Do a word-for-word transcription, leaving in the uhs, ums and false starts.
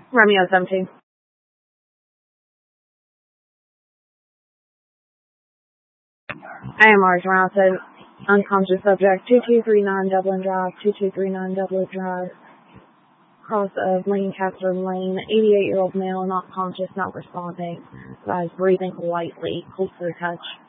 Romeo seventeen. A M R Toronto, unconscious subject, two two three nine Dublin Drive, two two three nine Dublin Drive, cross of Lancaster Lane, eighty-eight-year-old male, not conscious, not responding, guys breathing lightly, close to the touch.